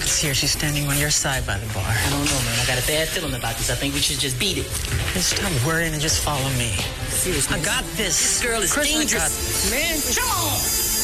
It's here. She's standing on your side by the bar. I don't know, man. I got a bad feeling about this. I think we should just beat it. Just stop worrying and just follow me. Seriously. I got this. This girl is Chris, dangerous. Man, come on.